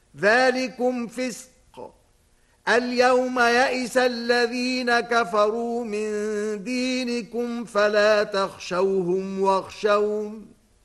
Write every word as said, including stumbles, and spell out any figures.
ذلكم فسق. اليوم يئس الذين كفروا من دينكم فلا تخشوهم واخشون